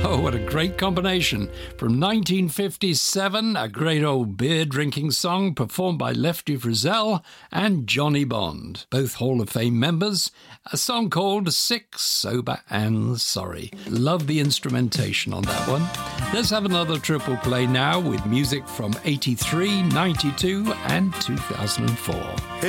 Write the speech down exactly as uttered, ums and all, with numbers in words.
Oh, what a great combination. From nineteen fifty-seven, a great old beer-drinking song performed by Lefty Frizzell and Johnny Bond, both Hall of Fame members, a song called Sick, Sober and Sorry. Love the instrumentation on that one. Let's have another triple play now with music from eighty-three, ninety-two and two thousand four.